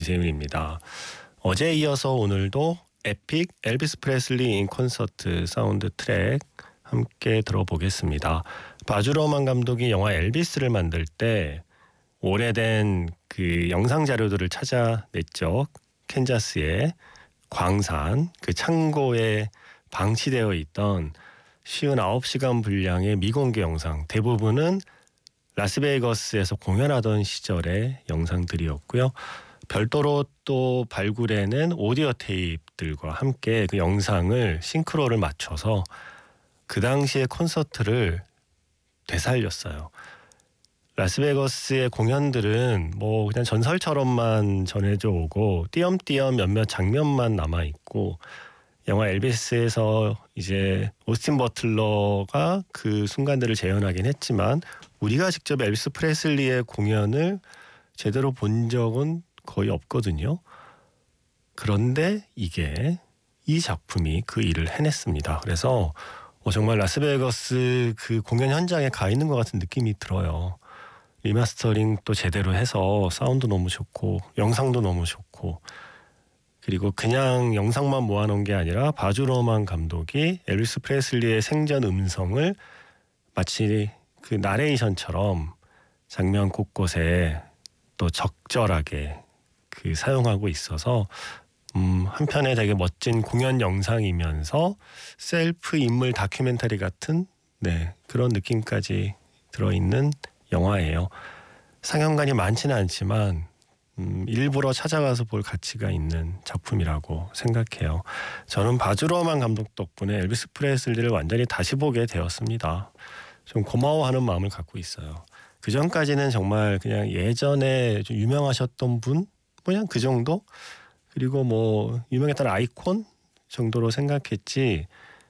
이세윤입니다. 어제에 이어서 오늘도 에픽 엘비스 프레슬리 인 콘서트 사운드 트랙 함께 들어보겠습니다. 바주 러만 감독이 영화 엘비스를 만들 때 오래된 그 영상 자료들을 찾아냈죠. 캔자스의 광산 그 창고에 방치되어 있던 59시간 분량의 미공개 영상, 대부분은 라스베이거스에서 공연하던 시절의 영상들이었고요. 별도로 또 발굴해낸 오디오 테이프들과 함께 그 영상을 싱크로를 맞춰서 그 당시의 콘서트를 되살렸어요. 라스베이거스의 공연들은 뭐 그냥 전설처럼만 전해져 오고 띄엄띄엄 몇몇 장면만 남아있고, 영화 엘비스에서 이제 오스틴 버틀러가 그 순간들을 재현하긴 했지만 우리가 직접 엘비스 프레슬리의 공연을 제대로 본 적은 거의 없거든요. 그런데 이 작품이 그 일을 해냈습니다. 그래서 정말 라스베이거스 그 공연 현장에 가 있는 것 같은 느낌이 들어요. 리마스터링 또 제대로 해서 사운드 너무 좋고 영상도 너무 좋고, 그리고 그냥 영상만 모아놓은 게 아니라 바주 러만 감독이 엘비스 프레슬리의 생전 음성을 마치 그 나레이션처럼 장면 곳곳에 또 적절하게 그 사용하고 있어서 한편에 되게 멋진 공연 영상이면서 셀프 인물 다큐멘터리 같은 그런 느낌까지 들어있는 영화예요. 상영관이 많지는 않지만 일부러 찾아가서 볼 가치가 있는 작품이라고 생각해요. 저는 바주 러만 감독 덕분에 엘비스 프레슬리를 완전히 다시 보게 되었습니다. 좀 고마워하는 마음을 갖고 있어요. 그 전까지는 정말 그냥 예전에 좀 유명하셨던 분 그냥 그 정도, 그리고 뭐 유명했던 아이콘 정도로 생각했지,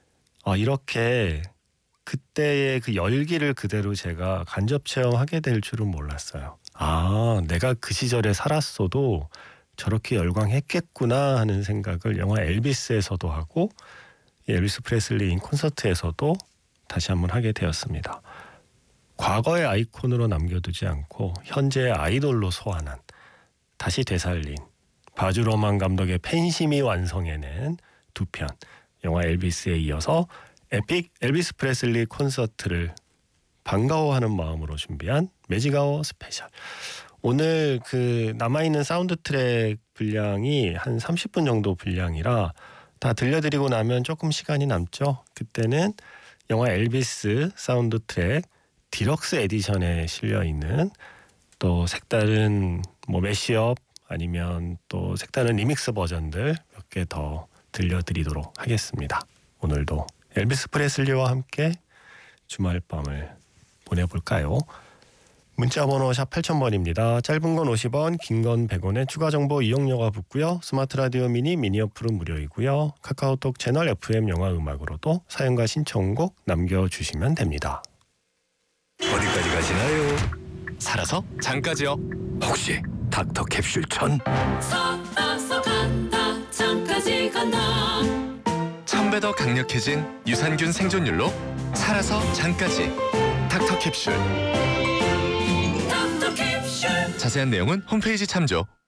이렇게 그때의 그 열기를 그대로 제가 간접 체험하게 될 줄은 몰랐어요. 내가 그 시절에 살았어도 저렇게 열광했겠구나 하는 생각을 영화 엘비스에서도 하고 엘비스 프레슬리 인 콘서트에서도 다시 한번 하게 되었습니다. 과거의 아이콘으로 남겨두지 않고 현재의 아이돌로 소환한, 다시 되살린 바주 러만 감독의 팬심이 완성해낸 두 편, 영화 엘비스에 이어서 에픽 엘비스 프레슬리 콘서트를 반가워하는 마음으로 준비한 매직아워 스페셜. 오늘 그 남아있는 사운드 트랙 분량이 한 30분 정도 분량이라 다 들려드리고 나면 조금 시간이 남죠. 그때는 영화 엘비스 사운드 트랙 디럭스 에디션에 실려있는 또 색다른 뭐 매시업 아니면 또 색다른 리믹스 버전들 몇 개 더 들려드리도록 하겠습니다. 오늘도 엘비스 프레슬리와 함께 주말 밤을 보내볼까요? 문자번호 샵 8000번입니다. 짧은 건 50원, 긴 건 100원에 추가 정보 이용료가 붙고요. 스마트 라디오 미니 어플은 무료이고요. 카카오톡 채널 FM 영화 음악으로도 사연과 신청곡 남겨주시면 됩니다. 어디까지 가시나요? 살아서 장까지요. 혹시 닥터 캡슐 천? 살아서 간다 장까지 간다. 1000배 더 강력해진 유산균 생존율로 살아서 장까지 닥터 캡슐. 닥터 캡슐. 자세한 내용은 홈페이지 참조.